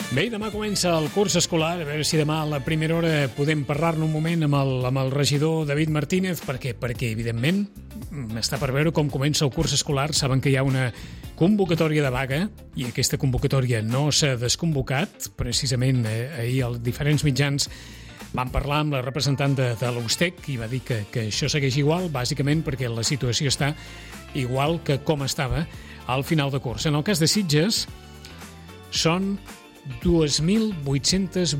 Bé, demà comença el curs escolar, a veure si demà a la primera hora podem parlar-ne un moment amb el regidor David Martínez, perquè evidentment està per veure com comença el curs escolar. Saben que hi ha una convocatòria de vaga i aquesta convocatòria no s'ha desconvocat. Precisament ahir els diferents mitjans van parlar amb la representant de l'USTEC i va dir que això segueix igual, bàsicament perquè la situació està igual que com estava al final de curs. En el cas de Sitges, són 2.883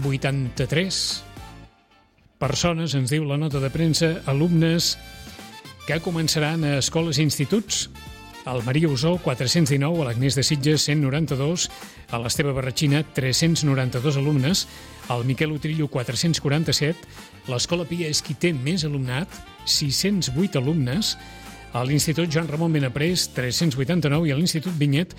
persones, ens diu la nota de premsa, alumnes que començaran a escoles i instituts. Al Maria Usó, 419, a l'Agnès de Sitges, 192, a l'Esteve Barratxina, 392 alumnes, al Miquel Utrillo, 447, l'Escola Pia és qui té més alumnat, 608 alumnes, a l'Institut Joan Ramon Benaprés, 389, i a l'Institut Vinyet,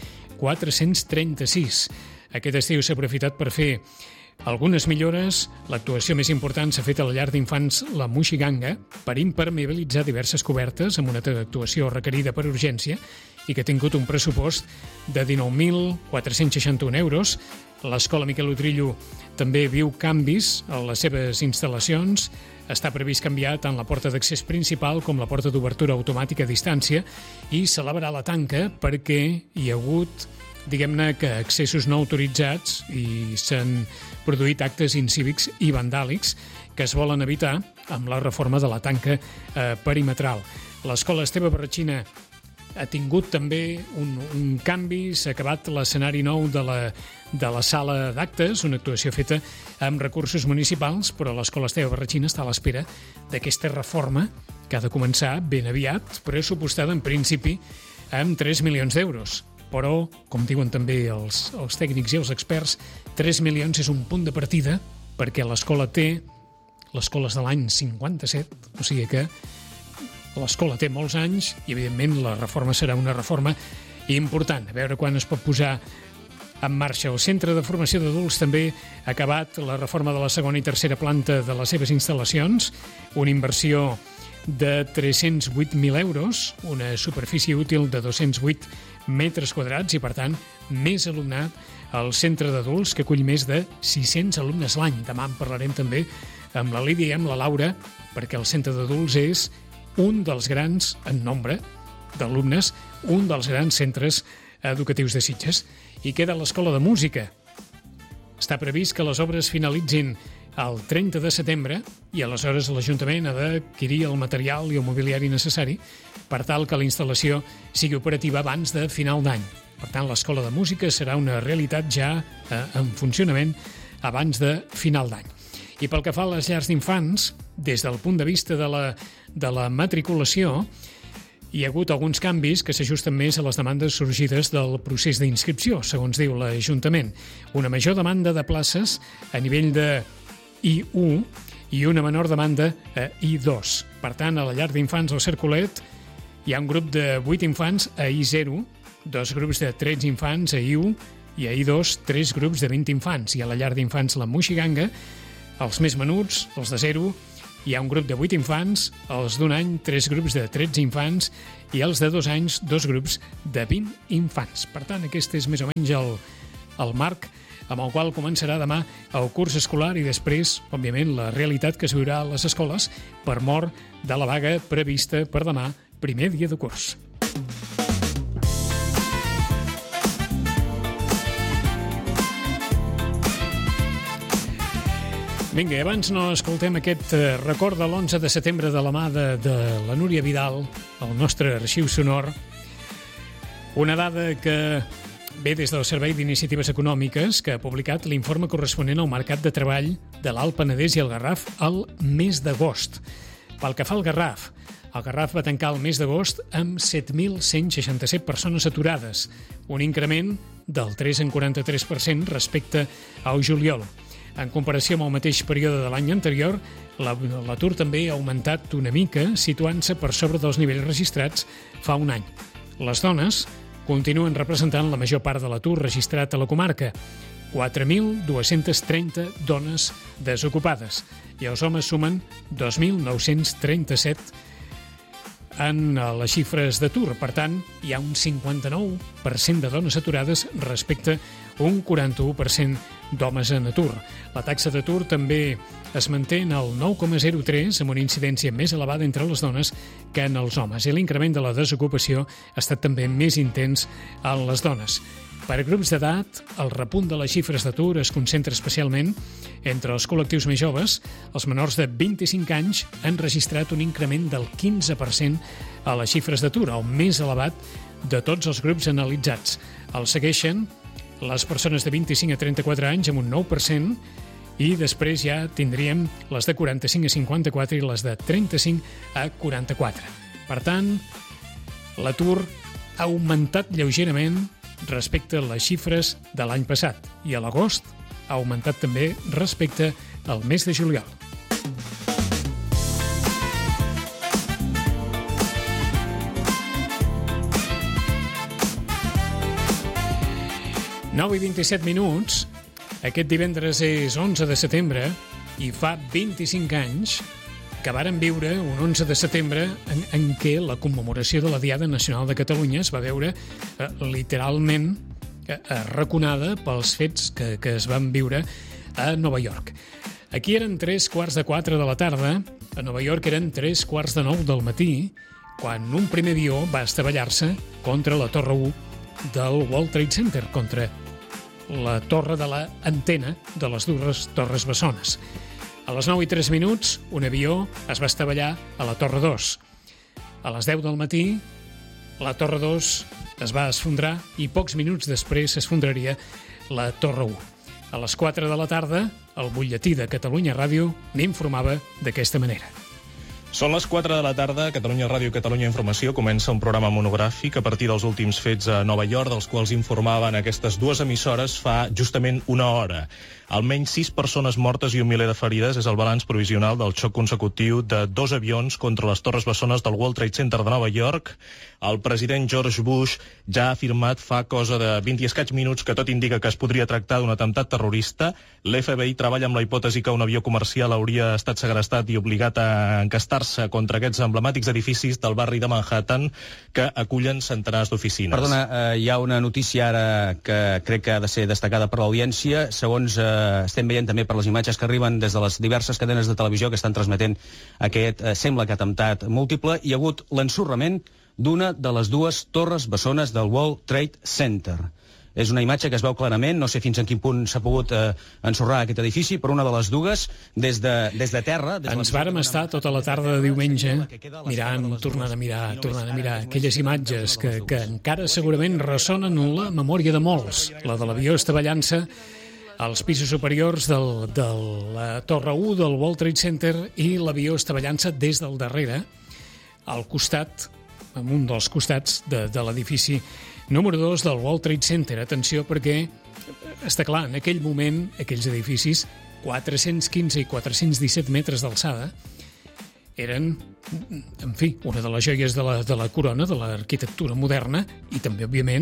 436. Aquest estiu s'ha aprofitat per fer algunes millores. L'actuació més important s'ha fet a la llar d'infants La Moixiganga per impermeabilitzar diverses cobertes amb una actuació requerida per urgència i que ha tingut un pressupost de 19.461 euros. L'Escola Miquel Utrillo també viu canvis a les seves instal·lacions. Està previst canviar tant la porta d'accés principal com la porta d'obertura automàtica a distància i celebrar la tanca perquè hi ha hagut, diguem-ne, que accessos no autoritzats i s'han produït actes incívics i vandàlics que es volen evitar amb la reforma de la tanca perimetral. L'Escola Esteve Barratxina ha tingut també un canvi, s'ha acabat l'escenari nou de la sala d'actes, una actuació feta amb recursos municipals, però l'Escola Esteve Barratxina està a l'espera d'aquesta reforma que ha de començar ben aviat, pressupostada en principi amb 3 milions d'euros. Però, com diuen també els tècnics i els experts, 3 milions és un punt de partida perquè l'escola té l'escola és de l'any 57, o sigui que l'escola té molts anys i, evidentment, la reforma serà una reforma important. A veure quan es pot posar en marxa. El Centre de Formació d'Adults també ha acabat la reforma de la segona i tercera planta de les seves instal·lacions, una inversió de 308.000 euros, una superfície útil de 208 metres quadrats i, per tant, més alumnat al centre d'adults, que acull més de 600 alumnes l'any. Demà en parlarem també amb la Lídia i amb la Laura, perquè el centre d'adults és un dels grans, en nombre d'alumnes, un dels grans centres educatius de Sitges. I queda l'Escola de Música. Està previst que les obres finalitzin el 30 de setembre i aleshores l'Ajuntament ha d'adquirir el material i el mobiliari necessari per tal que la instal·lació sigui operativa abans de final d'any. Per tant, l'Escola de Música serà una realitat ja en funcionament abans de final d'any. I pel que fa a les llars d'infants, des del punt de vista de la matriculació, hi ha hagut alguns canvis que s'ajusten més a les demandes sorgides del procés d'inscripció, segons diu l'Ajuntament. Una major demanda de places a nivell de I1 i una menor demanda a I2. Per tant, a la llar d'infants del Cercolet hi ha un grup de 8 infants a I0, 2 grups de 13 infants a I1 i a I2 3 grups de 20 infants. I a la llar d'infants La Moixiganga, els més menuts, els de 0, hi ha un grup de 8 infants, els d'un any 3 grups de 13 infants i els de 2 anys 2 grups de 20 infants. Per tant, aquest és més o menys el marc amb el qual començarà demà el curs escolar i després, òbviament, la realitat que es viurà a les escoles per mort de la vaga prevista per demà, primer dia de curs. Vinga, abans no escoltem aquest record de l'11 de setembre de la mà de la Núria Vidal, el nostre arxiu sonor, una dada que ve des del Servei d'Iniciatives Econòmiques, que ha publicat l'informe corresponent al mercat de treball de l'Alt Penedès i el Garraf al mes d'agost. Pel que fa al Garraf va tancar el mes d'agost amb 7.167 persones aturades, un increment del 3,43% respecte al juliol. En comparació amb el mateix període de l'any anterior, l'atur també ha augmentat una mica, situant-se per sobre dels nivells registrats fa un any. Les dones continuen representant la major part de l'atur registrat a la comarca, 4.230 dones desocupades, i els homes sumen 2.937 en les xifres d'atur. Per tant, hi ha un 59% de dones aturades respecte a un 41% d'homes en atur. La taxa d'atur també es manté en el 9,03, amb una incidència més elevada entre les dones que en els homes. I l'increment de la desocupació ha estat també més intens en les dones. Per grups d'edat, el repunt de les xifres d'atur es concentra especialment entre els col·lectius més joves. Els menors de 25 anys han registrat un increment del 15% a les xifres d'atur, el més elevat de tots els grups analitzats. El segueixen les persones de 25 a 34 anys amb un 9%, i després ja tindríem les de 45 a 54 i les de 35 a 44. Per tant, l'atur ha augmentat lleugerament respecte a les xifres de l'any passat i a l'agost ha augmentat també respecte al mes de juliol. Nou i 27 minuts. Aquest divendres és 11 de setembre i fa 25 anys que varen viure un 11 de setembre en què la commemoració de la Diada Nacional de Catalunya es va veure literalment arraconada pels fets que es van viure a Nova York. Aquí eren 3:15 de la tarda, a Nova York eren 3:45 del matí, quan un primer avió va estavellar-se contra la Torre 1 del World Trade Center, contra la torre de l'antena de les dues torres bessones. A les 9:03 minuts, un avió es va estavellar a la Torre 2. A les 10 del matí, la Torre 2 es va esfondrar i pocs minuts després s'esfondraria la Torre 1. A les 4 de la tarda, el butlletí de Catalunya Ràdio n'informava d'aquesta manera. Són les 4 de la tarda, Catalunya Ràdio i Catalunya Informació comença un programa monogràfic a partir dels últims fets a Nova York, dels quals informaven aquestes dues emissores fa justament una hora. Almenys 6 persones mortes i 1 miler de ferides és el balanç provisional del xoc consecutiu de 2 avions contra les torres bessones del World Trade Center de Nova York. El president George Bush ja ha afirmat fa cosa de 20 i escaig minuts que tot indica que es podria tractar d'un atemptat terrorista. L'FBI treballa amb la hipòtesi que un avió comercial hauria estat segrestat i obligat a encastar-se contra aquests emblemàtics edificis del barri de Manhattan que acullen centenars d'oficines. Perdona, hi ha una notícia ara que crec que ha de ser destacada per l'audiència. Segons estem veient també per les imatges que arriben des de les diverses cadenes de televisió que estan transmetent aquest, sembla que atemptat múltiple, hi ha hagut l'ensorrament d'una de les dues torres bessones del World Trade Center. És una imatge que es veu clarament, no sé fins a quin punt s'ha pogut ensorrar aquest edifici, però una de les dues, des de terra... Ens vàrem estar tota la tarda de diumenge mirant, tornant a mirar aquelles imatges que encara segurament ressonen en la memòria de molts. La de l'avió estavellant-se als pisos superiors de la Torre 1 del World Trade Center i l'avió estavellant-se des del darrere, al costat, en un dels costats de l'edifici número 2 del World Trade Center. Atenció, perquè està clar, en aquell moment, aquells edificis, 415 i 417 metres d'alçada, eren, en fi, una de les joies de la corona, de l'arquitectura moderna, i també, òbviament,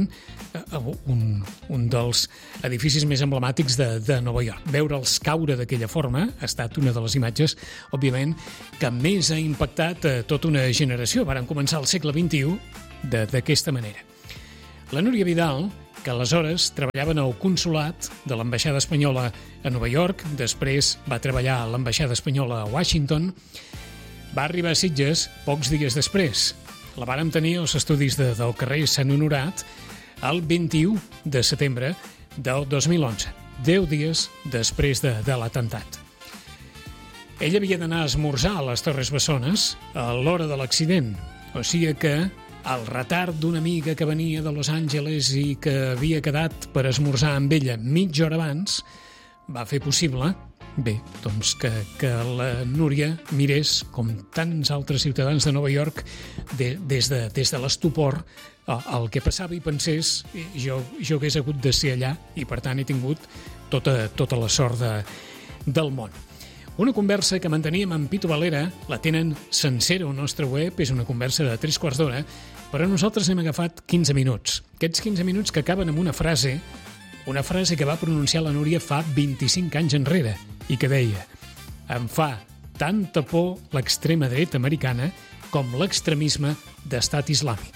un dels edificis més emblemàtics de Nova York. Veure'ls caure d'aquella forma ha estat una de les imatges, òbviament, que més ha impactat tota una generació. Varen començar el segle XXI d'aquesta manera. La Núria Vidal, que aleshores treballaven al consolat de l'ambaixada espanyola a Nova York, després va treballar a l'ambaixada espanyola a Washington, va arribar a Sitges pocs dies després. La vàrem tenir als estudis del carrer Sant Honorat el 21 de setembre del 2011, 10 dies després de l'atemptat. Ell havia d'anar a esmorzar a les Torres Bessones a l'hora de l'accident, o sigui que el retard d'una amiga que venia de Los Angeles i que havia quedat per esmorzar amb ella mitja hora abans va fer possible, bé, doncs que la Núria mirés, com tants altres ciutadans de Nova York, des de l'estupor el que passava i pensés jo hagués hagut de ser allà i per tant he tingut tota la sort del món. Una conversa que manteníem amb Pito Valera, la tenen sencera al nostre web, és una conversa de 3/4 d'hora, però nosaltres hem agafat 15 minuts. Aquests 15 minuts que acaben amb una frase que va pronunciar la Núria fa 25 anys enrere i que deia: em fa tanta por l'extrema dreta americana com l'extremisme d'estat islàmic.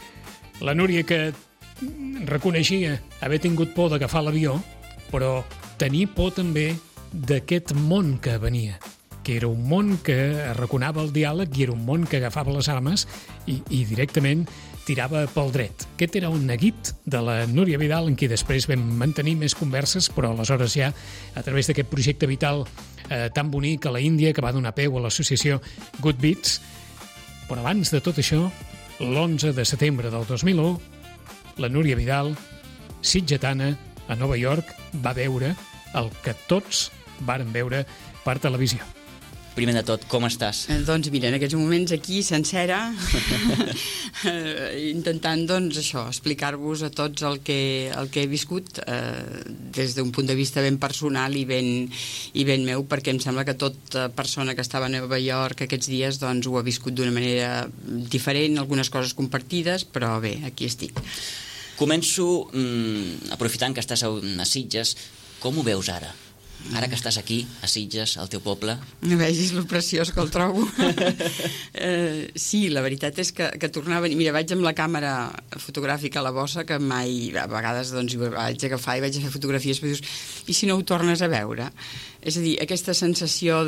La Núria, que reconeixia haver tingut por d'agafar l'avió, però tenir por també d'aquest món que venia, que era un món que arraconava el diàleg i era un món que agafava les armes i directament tirava pel dret. Aquest era un neguit de la Núria Vidal, en qui després vam mantenir més converses, però aleshores ja, a través d'aquest projecte vital tan bonic a la Índia, que va donar peu a l'associació Good Beats. Però abans de tot això, l'11 de setembre del 2001, la Núria Vidal, sitgetana, a Nova York, va veure el que tots varen veure per televisió. Primer de tot, com estàs? Doncs mira, en aquests moments aquí, sencera, intentant, doncs, això, explicar-vos a tots el que he viscut des d'un punt de vista ben personal i ben meu, perquè em sembla que tota persona que estava a Nova York aquests dies doncs, ho ha viscut d'una manera diferent, algunes coses compartides, però bé, aquí estic. Començo aprofitant que estàs a Sitges. Com ho veus ara? Ara que estàs aquí, a Sitges, al teu poble? No vegis lo preciós que el trobo. Sí, la veritat és que tornava a venir. Mira, vaig amb la càmera fotogràfica a la bossa, que mai, a vegades doncs, vaig agafar i vaig a fer fotografies, però dius, i si no ho tornes a veure? És a dir, aquesta sensació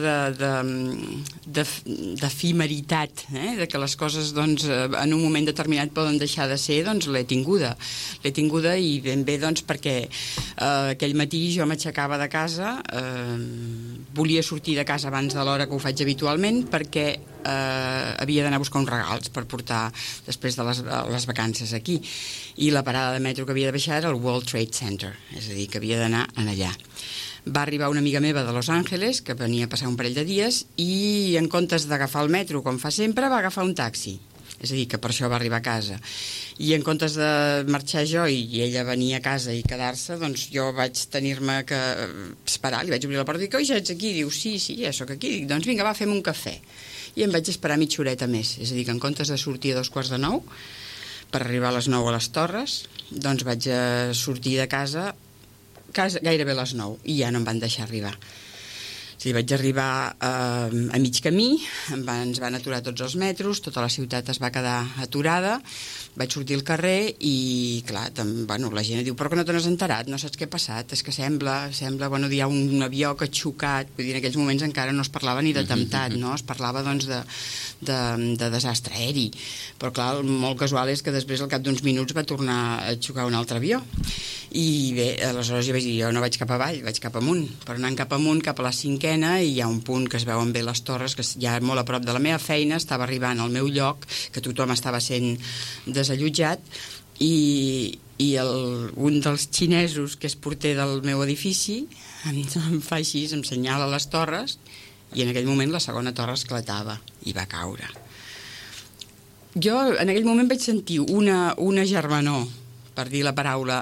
d'efimeritat, de que les coses doncs, en un moment determinat poden deixar de ser, doncs l'he tinguda. L'he tinguda i ben bé doncs, perquè aquell matí jo m'aixecava de casa, volia sortir de casa abans de l'hora que ho faig habitualment perquè havia d'anar a buscar uns regals per portar després de les vacances aquí. I la parada de metro que havia de baixar era el World Trade Center, és a dir, que havia d'anar allà. Va arribar una amiga meva de Los Angeles, que venia a passar un parell de dies, i en comptes d'agafar el metro, com fa sempre, va agafar un taxi. És a dir, que per això va arribar a casa. I en comptes de marxar jo i ella venir a casa i quedar-se, doncs jo vaig tenir-me que esperar, li vaig obrir la porta i dic, oi, ja ets aquí? Diu, sí, ja sóc aquí. Dic, doncs vinga, va, fem un cafè. I em vaig esperar mitja horeta més. És a dir, que en comptes de sortir a 8:45, per arribar a les 9 a les Torres, doncs vaig sortir de casa gairebé a les 9 i ja no em van deixar arribar. O sigui, vaig arribar a mig camí, ens van aturar tots els metros, tota la ciutat es va quedar aturada, vaig sortir al carrer i, clar, la gent diu, però que no te n'has enterat, no saps què ha passat, és que sembla, hi ha un avió que ha xocat, vull dir, en aquells moments encara no es parlava ni d'atemptat, no? Es parlava, doncs, de desastre aeri, però, clar, el molt casual és que després, al cap d'uns minuts, va tornar a xocar un altre avió. I bé, aleshores jo vaig dir, jo no vaig cap avall, vaig cap amunt, però anant cap amunt, cap a la 5ª, i hi ha un punt que es veuen bé les torres, que ja molt a prop de la meva feina, estava arribant al meu lloc, que tothom estava sent desallotjat, i un dels xinesos, que és porter del meu edifici, em fa així, em senyala les torres, i en aquell moment la segona torre esclatava i va caure. Jo en aquell moment vaig sentir una germanor, per dir la paraula,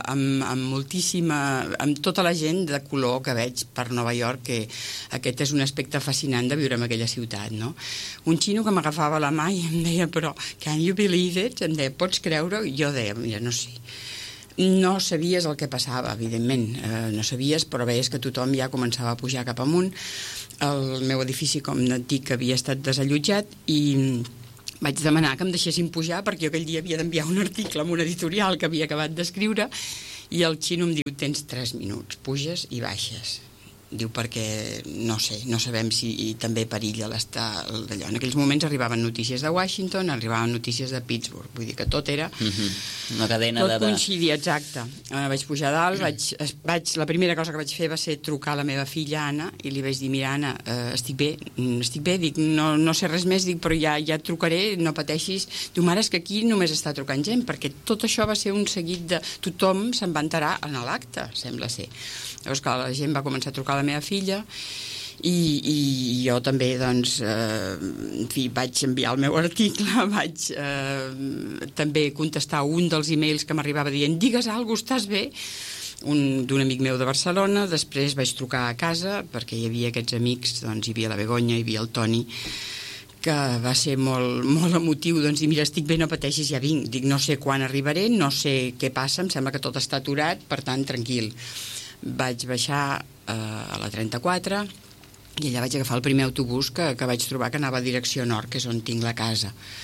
amb tota la gent de color que veig per Nova York, que aquest és un aspecte fascinant de viure en aquella ciutat, no? Un xino que m'agafava la mà i em deia, però, can you believe it? Em deia, pots creure? I jo deia, mira, no sé. No sabies el que passava, evidentment, no sabies, però veies que tothom ja començava a pujar cap amunt. El meu edifici, com et dic, havia estat desallotjat i vaig demanar que em deixessin pujar perquè jo aquell dia havia d'enviar un article amb un editorial que havia acabat d'escriure i el xino em diu, tens 3 minuts, puges i baixes. Diu, perquè no sé, no sabem si també perilla l'estar d'allò. En aquells moments arribaven notícies de Washington, arribaven notícies de Pittsburgh, vull dir que tot era... Una cadena tot coincidia, exacte. Vaig pujar a dalt, la primera cosa que vaig fer va ser trucar a la meva filla Anna i li vaig dir, mira Anna, estic bé, dic, no sé res més, dic, però ja et trucaré, no pateixis. Diu, mare, és que aquí només està trucant gent, perquè tot això va ser un seguit de... Tothom se'n va enterar en l'acte, sembla ser. Llavors, clar, la gent va començar a trucar a la meva filla i jo també, doncs, en fi, vaig enviar el meu article, vaig també contestar un dels e-mails que m'arribava dient, digues alguna cosa, estàs bé? D'un amic meu de Barcelona, després vaig trucar a casa, perquè hi havia aquests amics, doncs hi havia la Begonya, hi havia el Toni, que va ser molt, molt emotiu, doncs dir, mira, estic bé, no pateixis, ja vinc. Dic, no sé quan arribaré, no sé què passa, em sembla que tot està aturat, per tant, tranquil. Vaig baixar a la 34 i allà vaig agafar el primer autobús que vaig trobar que anava a direcció nord, que és on tinc la casa.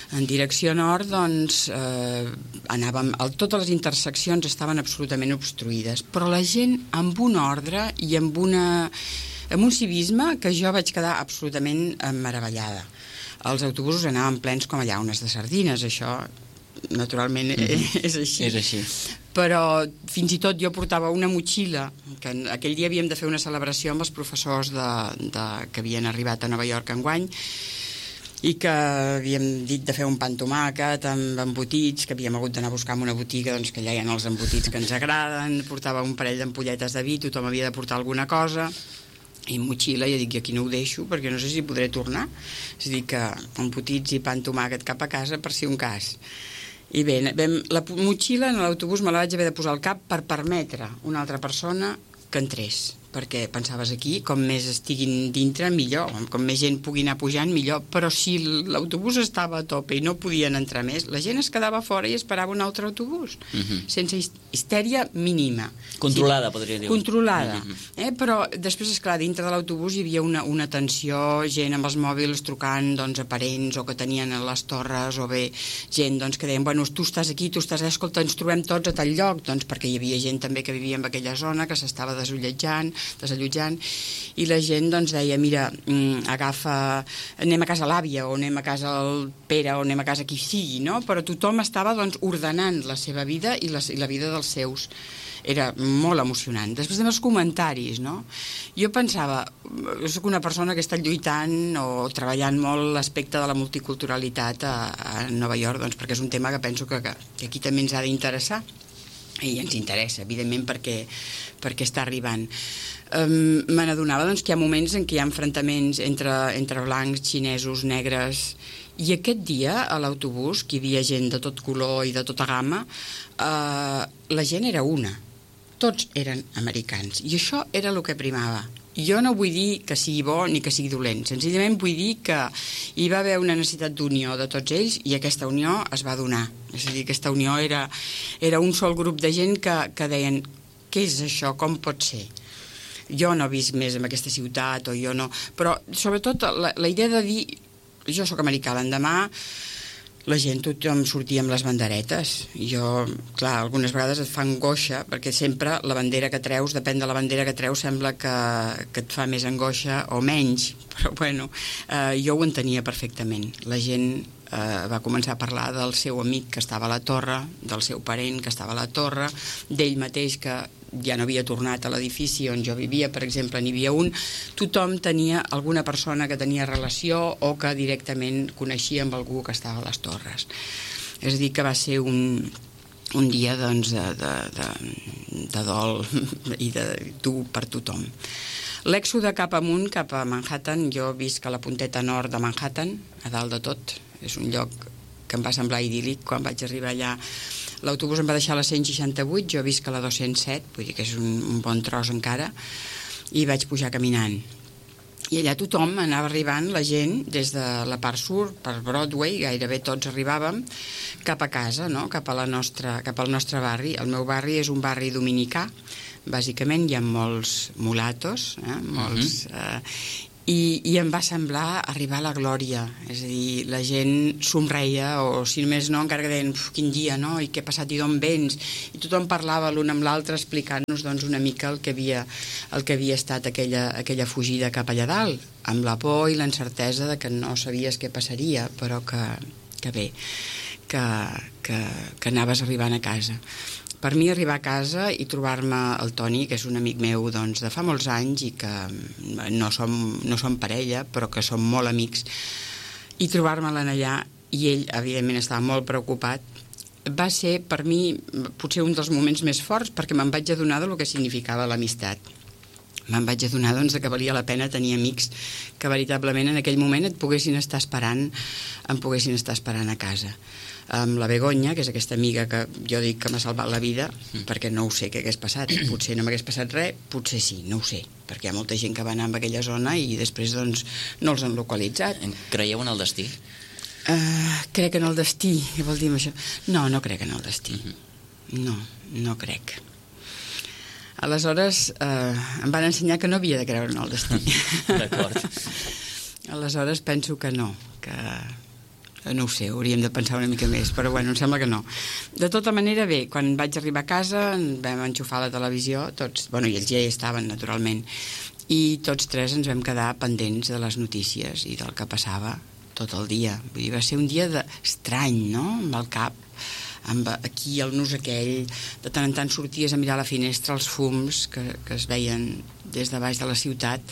En direcció nord, doncs, anàvem... Totes les interseccions estaven absolutament obstruïdes, però la gent amb un ordre i amb un civisme que jo vaig quedar absolutament meravellada. Els autobusos anaven plens com a llaunes de sardines, això naturalment és així. És així. Però fins i tot jo portava una motxilla, que aquell dia havíem de fer una celebració amb els professors que havien arribat a Nova York enguany, i que havíem dit de fer un pa amb tomàquet amb embotits, que havíem hagut d'anar a buscar en una botiga, doncs que allà hi ha els embotits que ens agraden, portava un parell d'ampolletes de vi, tothom havia de portar alguna cosa, i motxilla, jo dic, aquí no ho deixo perquè no sé si podré tornar, és a dir que embotits i pa amb tomàquet cap a casa per si un cas. I bé, la motxilla en l'autobús me la vaig haver de posar al cap per permetre a una altra persona que entrés, perquè pensaves aquí, com més estiguin dintre, millor, com més gent pugui anar pujant, millor, però si l'autobús estava a tope i no podien entrar més, la gent es quedava fora i esperava un altre autobús, sense histèria mínima. Controlada, podria dir. Controlada, però després, esclar, dintre de l'autobús hi havia una tensió, gent amb els mòbils trucant, doncs, a parents o que tenien a les torres, o bé gent, doncs, que deien, bueno, tu estàs aquí, tu estàs allà, escolta, ens trobem tots a tal lloc, doncs, perquè hi havia gent també que vivia en aquella zona, que s'estava desallotjant, i la gent doncs deia, mira, anem a casa l'àvia o anem a casa el Pere o anem a casa qui sigui, no? Però tothom estava doncs ordenant la seva vida i la vida dels seus. Era molt emocionant. Després dels comentaris, no? Jo pensava, jo soc una persona que està lluitant o treballant molt l'aspecte de la multiculturalitat a Nova York, doncs perquè és un tema que penso que aquí també ens ha d'interessar, i ens interessa, evidentment, perquè està arribant. Me n'adonava doncs, que hi ha moments en què hi ha enfrontaments entre blancs, xinesos, negres, i aquest dia a l'autobús, que hi havia gent de tot color i de tota gamma, la gent era una. Tots eren americans, i això era el que primava. Jo no vull dir que sigui bo ni que sigui dolent, senzillament vull dir que hi va haver una necessitat d'unió de tots ells i aquesta unió es va donar. És a dir, aquesta unió era un sol grup de gent que deien, què és això, com pot ser? Jo no he vist més en aquesta ciutat, o jo no... Però, sobretot, la idea de dir, jo sóc americà, l'endemà la gent, tothom sortia amb les banderetes. Jo, clar, algunes vegades et fa angoixa, perquè sempre la bandera que treus, depèn de la bandera que treus, sembla que et fa més angoixa o menys, però bueno, jo ho entenia perfectament. La gent va començar a parlar del seu amic que estava a la torre, del seu parent que estava a la torre, d'ell mateix que ja no havia tornat a l'edifici on jo vivia, per exemple, n'hi havia un. Tothom tenia alguna persona que tenia relació o que directament coneixia amb algú que estava a les torres. És a dir, que va ser un dia doncs, de dol i de dur per tothom. L'èxode cap amunt, cap a Manhattan, jo visc a la punteta nord de Manhattan, a dalt de tot. És un lloc que em va semblar idíl·lic quan vaig arribar allà. L'autobús em va deixar a la 168, jo visc a la 207, vull dir que és un bon tros encara, i vaig pujar caminant. I allà tothom anava arribant, la gent, des de la part sud, per Broadway, gairebé tots arribàvem, cap a casa, no? Cap al nostre barri. El meu barri és un barri dominicà, bàsicament hi ha molts mulatos, molts... I em va semblar arribar a la glòria, és a dir, la gent somreia, o si només no, encara que deien, quin dia, no?, i què ha passat, i d'on vens? I tothom parlava l'un amb l'altre explicant-nos doncs, una mica el que havia estat aquella fugida cap allà dalt, amb la por i l'encertesa de que no sabies què passaria, però que bé, que anaves arribant a casa. Per mi arribar a casa i trobar-me el Toni, que és un amic meu doncs, de fa molts anys i que no som parella, però que som molt amics, i trobar-me-la allà, i ell, evidentment, estava molt preocupat, va ser, per mi, potser un dels moments més forts, perquè me'n vaig adonar del que significava l'amistat. Me'n vaig adonar doncs, que valia la pena tenir amics que veritablement en aquell moment em poguessin estar esperant a casa. Amb la Begoña, que és aquesta amiga que jo dic que m'ha salvat la vida, perquè no ho sé què hagués passat. Potser no m'hagués passat res, potser sí, no ho sé, perquè hi ha molta gent que va anar a aquella zona i després doncs, no els han localitzat. Creieu en el destí? Crec en el destí, què vol dir això? No crec en el destí. No crec. Aleshores, em van ensenyar que no havia de creure en el destí. D'acord. Aleshores penso que no, No ho sé, hauríem de pensar una mica més, però bueno, em sembla que no. De tota manera, bé, quan vaig arribar a casa vam enxufar la televisió, tots, bueno, i ells ja hi estaven, naturalment, i tots tres ens vam quedar pendents de les notícies i del que passava tot el dia. Vull dir, va ser un dia estrany, no?, amb el cap, amb aquí el nus aquell, de tant en tant sorties a mirar a la finestra els fums que es veien des de baix de la ciutat,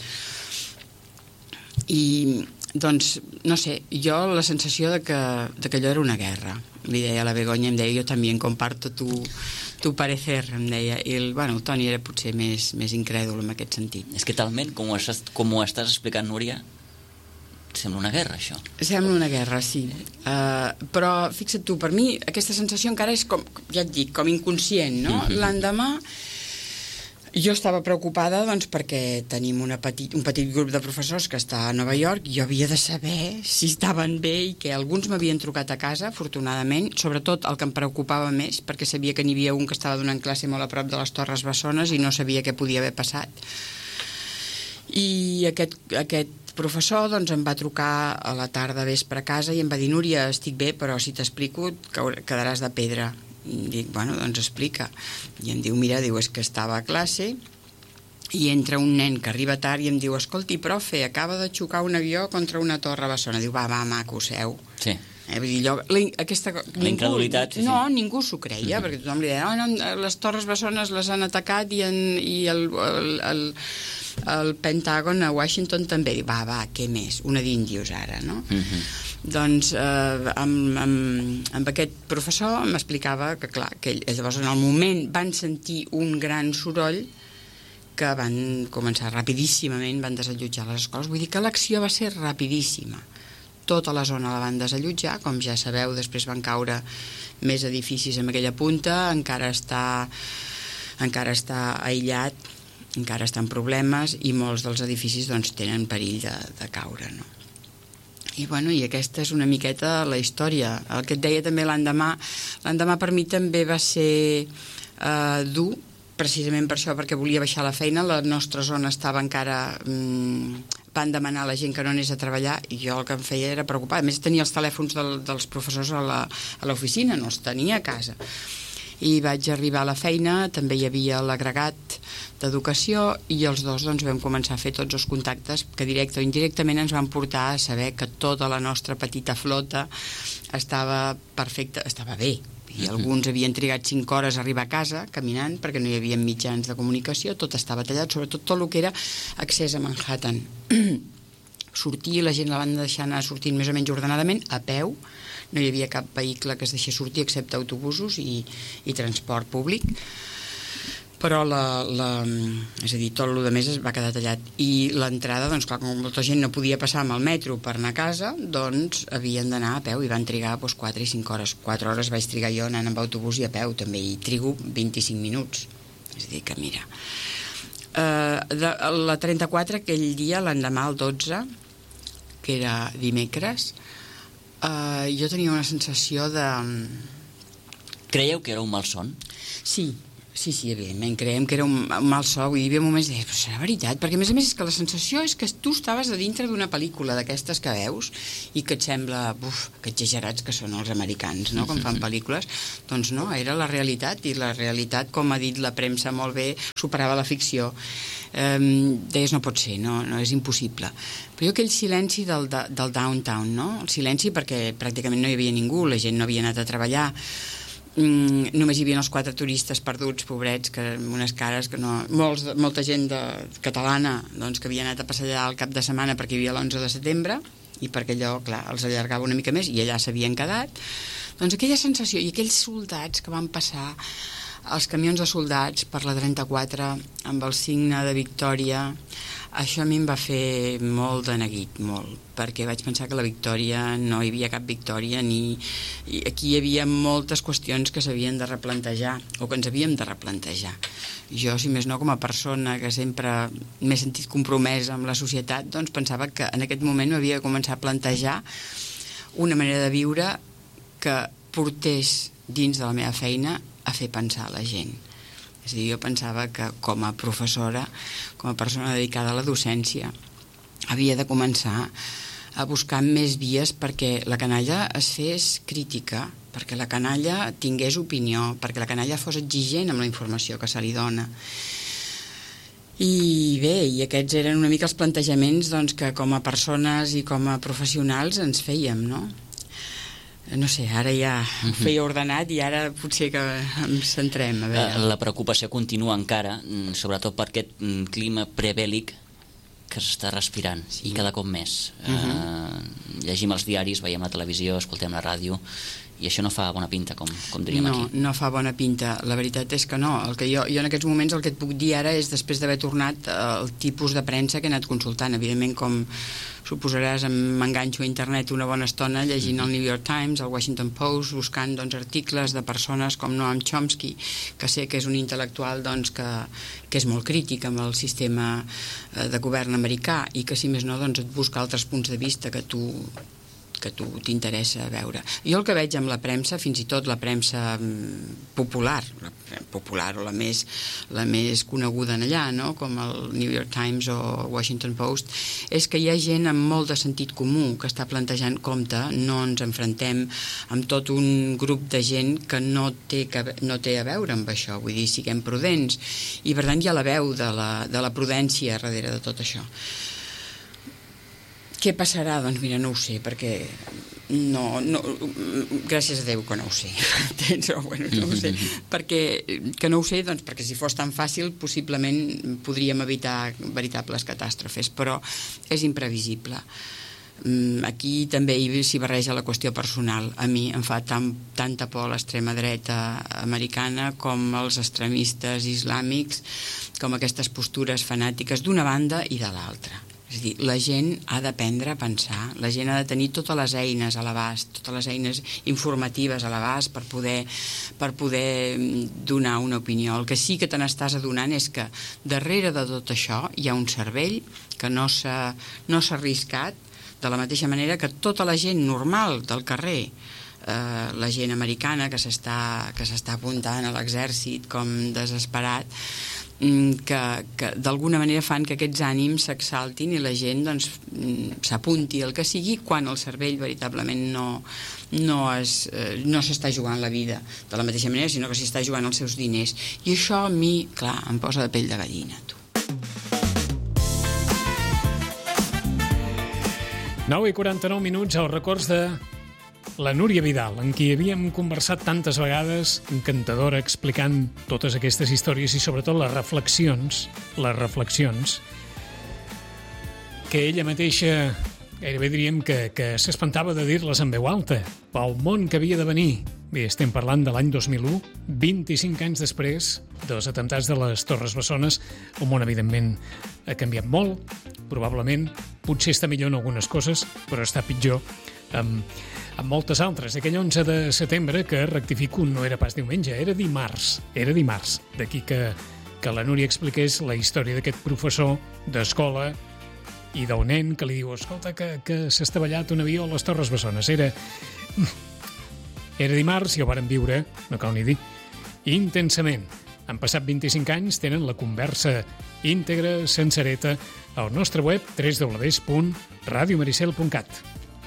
i doncs, no sé, jo la sensació de que allò era una guerra. Li deia a la Begoña, em deia, jo també comparto tu parecer, em deia, i el Toni era potser més incrèdul en aquest sentit. És que talment, com ho estàs explicant, Núria, sembla una guerra, això. Sembla una guerra, sí. Però, fixa't tu, per mi aquesta sensació encara és, com ja et dic, com inconscient, no? L'endemà jo estava preocupada, doncs, perquè tenim un petit grup de professors que està a Nova York, i jo havia de saber si estaven bé, i que alguns m'havien trucat a casa, afortunadament, sobretot el que em preocupava més, perquè sabia que n'hi havia un que estava donant classe molt a prop de les Torres Bessones i no sabia què podia haver passat. I aquest professor, doncs, em va trucar a la tarda vespre a casa i em va dir, Núria, estic bé, però si t'explico quedaràs de pedra. I dic, bueno, doncs explica. I em diu, mira, és que estava a classe i entra un nen que arriba tard i em diu, escolti, profe, acaba de xocar un avió contra una torre bessona. Diu, va, maco, seu. Sí. Vull dir, la incredulitat, sí. No, ningú s'ho creia, perquè tothom li deia, no, les torres bessones les han atacat i el Pentàgon a Washington també. Diu, va, què més? Una d'índios ara, no? Doncs amb aquest professor m'explicava que, clar, que llavors en el moment van sentir un gran soroll que van començar rapidíssimament, van desallotjar les escoles. Vull dir que l'acció va ser rapidíssima. Tota la zona la van desallotjar, com ja sabeu, després van caure més edificis en aquella punta, encara està aïllat, encara està en problemes, i molts dels edificis doncs tenen perill de caure, no? I bueno, i aquesta és una miqueta la història. El que et deia també l'endemà per mi també va ser dur, precisament per això, perquè volia baixar la feina, la nostra zona estava encara... van demanar a la gent que no anés a treballar, i jo el que em feia era preocupar. A més, tenia els telèfons dels professors a l'oficina, no els tenia a casa. I vaig arribar a la feina, també hi havia l'agregat d'educació, i els dos doncs, vam començar a fer tots els contactes que directe o indirectament ens van portar a saber que tota la nostra petita flota estava perfecta, estava bé. I alguns havien trigat 5 hores a arribar a casa caminant perquè no hi havia mitjans de comunicació, tot estava tallat, sobretot tot el que era accés a Manhattan. Sortir, la gent la van deixar anar sortint més o menys ordenadament, a peu, no hi havia cap vehicle que es deixés sortir excepte autobusos i transport públic, però és a dir, tot el que més es va quedar tallat, i l'entrada, doncs clar, com molta gent no podia passar amb el metro per anar a casa, doncs havien d'anar a peu, i van trigar 4 i 5 hores. 4 hores vaig trigar jo anant amb autobús i a peu també, i trigo 25 minuts, és a dir que mira, la 34 aquell dia, l'endemà el 12, que era dimecres, jo tenia una sensació de... Creieu que era un malson? Sí, evidentment, creiem que era un malson, i hi havia moments de dir, però serà veritat, perquè a més és que la sensació és que tu estaves a dintre d'una pel·lícula d'aquestes que veus i que et sembla, que exagerats que són els americans, no?, quan fan pel·lícules. Doncs no, era la realitat, i la realitat, com ha dit la premsa molt bé, superava la ficció. Deies, no pot ser, no és impossible. Però jo aquell silenci del downtown, no?, el silenci perquè pràcticament no hi havia ningú, la gent no havia anat a treballar, només hi havia els 4 turistes perduts, pobrets, que amb unes cares que no... molta gent catalana, doncs, que havia anat a passejar al cap de setmana perquè hi havia l'11 de setembre, i perquè allò, clar, els allargava una mica més, i allà s'havien quedat. Doncs aquella sensació, i aquells soldats que van passar, els camions de soldats per la 34 amb el signe de victòria, això a mi em va fer molt de neguit, molt, perquè vaig pensar que la victòria, no hi havia cap victòria, i aquí hi havia moltes qüestions que s'havien de replantejar, o que ens havíem de replantejar. Jo, si més no, com a persona que sempre m'he sentit compromesa amb la societat, doncs pensava que en aquest moment m'havia de començar a plantejar una manera de viure que portés dins de la meva feina a fer pensar a la gent. És a dir, jo pensava que com a professora, com a persona dedicada a la docència, havia de començar a buscar més vies perquè la canalla es fes crítica, perquè la canalla tingués opinió, perquè la canalla fos exigent amb la informació que se li dona. I bé, i aquests eren una mica els plantejaments doncs, que com a persones i com a professionals ens fèiem, no? No sé, ara ja ho feia ordenat i ara potser que ens centrem. A veure. La preocupació continua encara, sobretot per aquest clima prebèl·lic que s'està respirant, i cada cop més. Llegim els diaris, veiem la televisió, escoltem la ràdio, i això no fa bona pinta, com diríem aquí. No fa bona pinta, la veritat és que no. El que jo en aquests moments el que et puc dir ara és, després d'haver tornat, el tipus de premsa que he anat consultant. Evidentment, com suposaràs, m'enganxo a internet una bona estona llegint el New York Times, el Washington Post, buscant articles de persones com Noam Chomsky, que sé que és un intel·lectual que és molt crític amb el sistema de govern americà i que, si més no, et busca altres punts de vista que tu t'interessa veure. Jo el que veig amb la premsa, fins i tot la premsa popular o la més coneguda en allà, no? Com el New York Times o el Washington Post, és que hi ha gent amb molt de sentit comú que està plantejant, compte, no ens enfrontem amb tot un grup de gent que no té a veure amb això, vull dir, siguem prudents, i per tant hi ha la veu de la prudència darrere de tot això. Què passarà? Doncs mira, no ho sé, perquè gràcies a Déu que no ho sé. No ho sé. Que no ho sé, doncs perquè si fos tan fàcil possiblement podríem evitar veritables catàstrofes, però és imprevisible. Aquí també s'hi barreja la qüestió personal. A mi em fa tanta por l'extrema dreta americana com els extremistes islàmics, com aquestes postures fanàtiques d'una banda i de l'altra. És a dir, la gent ha d'aprendre a pensar, la gent ha de tenir totes les eines a l'abast, totes les eines informatives a l'abast per poder donar una opinió. El que sí que te n'estàs adonant és que darrere de tot això hi ha un cervell que no s'ha arriscat, de la mateixa manera que tota la gent normal del carrer, la gent americana que s'està apuntant a l'exèrcit com desesperat, que d'alguna manera fan que aquests ànims s'exaltin i la gent s'apunti al que sigui, quan el cervell veritablement no s'està jugant la vida de la mateixa manera, sinó que s'hi està jugant els seus diners. I això a mi, clar, em posa de pell de gallina, tu. 9:49, els records de la Núria Vidal, en qui havíem conversat tantes vegades, encantadora, explicant totes aquestes històries i sobretot les reflexions que ella mateixa gairebé diríem que s'espantava de dir-les en veu alta, pel món que havia de venir. Bé, estem parlant de l'any 2001, 25 anys després dels atemptats de les Torres Bessones. El món, evidentment, ha canviat molt, probablement, potser està millor en algunes coses, però està pitjor amb moltes altres. Aquell 11 de setembre, que rectifico, no era pas diumenge, era dimarts. D'aquí que la Núria expliqués la història d'aquest professor d'escola i del nen que li diu, escolta, que s'ha estavellat un avió a les Torres Bessones. Era dimarts i ho varen viure, no cal ni dir, intensament. Han passat 25 anys, tenen la conversa íntegra, sencereta, al nostre web www.radiomaricel.cat.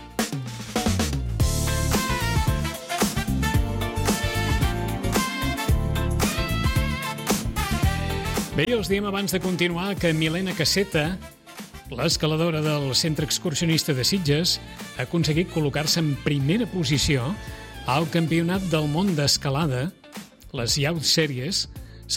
Bé, els diem abans de continuar que Milena Casseta, l'escaladora del Centre Excursionista de Sitges, ha aconseguit col·locar-se en primera posició al Campionat del Món d'Escalada, les Youth Series,